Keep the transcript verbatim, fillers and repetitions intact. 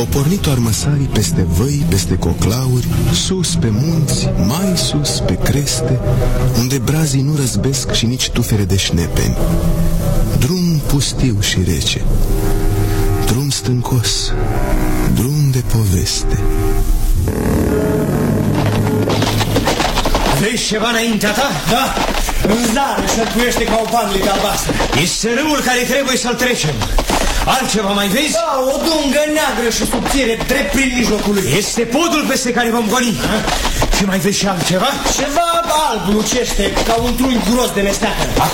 Au pornit armăsarii peste văi, peste coclauri, sus pe munți, mai sus pe creste, unde brazii nu răzbesc și nici tufere de șnepeni. Drum pustiu și rece, drum stâncos, drum de poveste. Vezi ceva înaintea ta? Da, în zară șerpuiește ca o panglică albastră. Este râul care trebuie să-l trecem. Altceva mai vezi? Da, o dungă neagră și subțire, drept prin mijlocul lui. Este podul peste care vom goni. Ha? Și mai vezi și altceva? Ceva alb lucește, ca un trunchi gros de mesteacă.